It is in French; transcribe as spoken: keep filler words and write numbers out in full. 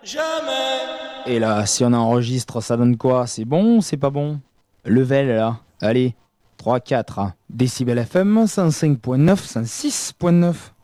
Et là, si on enregistre, ça donne quoi? C'est bon ou c'est pas bon? Level, là. Allez, trois quatre. Décibel F M, cent cinq point neuf, cent six point neuf.